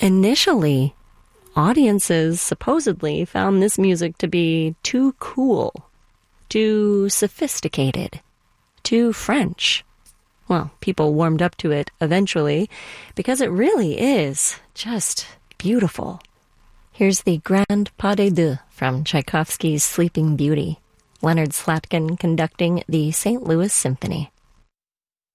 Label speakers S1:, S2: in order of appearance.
S1: Initially, audiences supposedly found this music to be too cool, too sophisticated, too French. Well, people warmed up to it eventually because it really is just beautiful. Here's the Grand Pas de Deux from Tchaikovsky's Sleeping Beauty, Leonard Slatkin conducting the St. Louis Symphony.